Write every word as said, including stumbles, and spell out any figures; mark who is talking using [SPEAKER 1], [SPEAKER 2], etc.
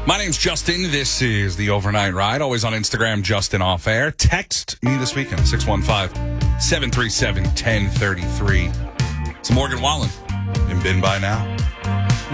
[SPEAKER 1] My name's Justin. This is the Overnight Ride. Always on Instagram, Justin Off Air. Text me this weekend, six one five, seven three seven, one zero three three. It's Morgan Wallen in Bin By Now.